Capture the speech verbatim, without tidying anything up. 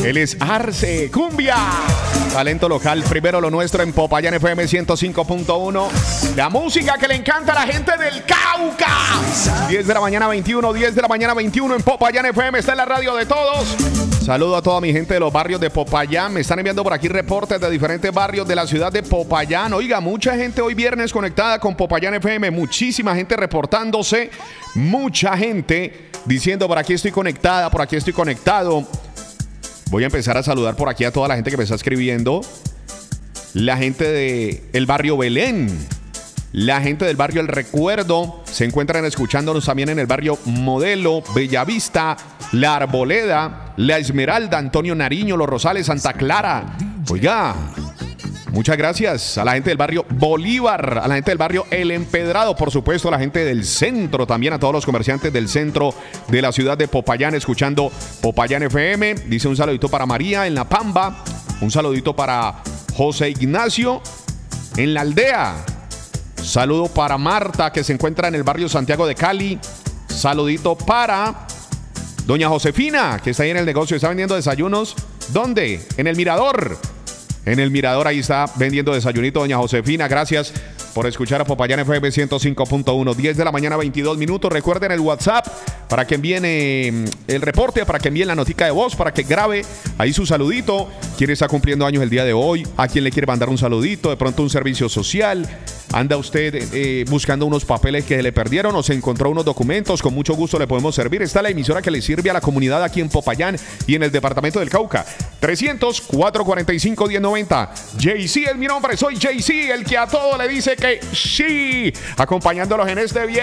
Él es Arce Cumbia. Talento local, primero lo nuestro en Popayán F M ciento cinco punto uno. La música que le encanta a la gente del Cauca. diez de la mañana veintiuno, diez de la mañana veintiuno en Popayán F M. Está en la radio de todos. Saludo a toda mi gente de los barrios de Popayán. Me están enviando por aquí reportes de diferentes barrios de la ciudad de Popayán. Oiga, mucha gente hoy viernes conectada con Popayán F M. Muchísima gente reportándose. Mucha gente diciendo por aquí estoy conectada, por aquí estoy conectado. Voy a empezar a saludar por aquí a toda la gente que me está escribiendo. La gente del barrio Belén. La gente del barrio El Recuerdo. Se encuentran escuchándonos también en el barrio Modelo, Bellavista, La Arboleda, La Esmeralda, Antonio Nariño, Los Rosales, Santa Clara. Oiga, muchas gracias a la gente del barrio Bolívar, a la gente del barrio El Empedrado, por supuesto, a la gente del centro, también a todos los comerciantes del centro de la ciudad de Popayán, escuchando Popayán F M. Dice un saludito para María en La Pamba, un saludito para José Ignacio en La Aldea. Saludo para Marta, que se encuentra en el barrio Santiago de Cali. Saludito para doña Josefina, que está ahí en el negocio, está vendiendo desayunos. ¿Dónde? En el Mirador. En el Mirador, ahí está vendiendo desayunito doña Josefina. Gracias por escuchar a Popayán F M ciento cinco punto uno. diez de la mañana, veintidós minutos. Recuerden el WhatsApp para que envíen eh, el reporte, para que envíen la notica de voz, para que grabe ahí su saludito. ¿Quién está cumpliendo años el día de hoy? ¿A quién le quiere mandar un saludito? De pronto un servicio social. ¿Anda usted eh, buscando unos papeles que le perdieron o se encontró unos documentos? Con mucho gusto le podemos servir. Está la emisora que le sirve a la comunidad aquí en Popayán y en el departamento del Cauca. trescientos, cuatrocientos cuarenta y cinco, diez noventa. Jay-Z es mi nombre, soy Jay-Z, el que a todo le dice que sí. Acompañándolos en este viernes.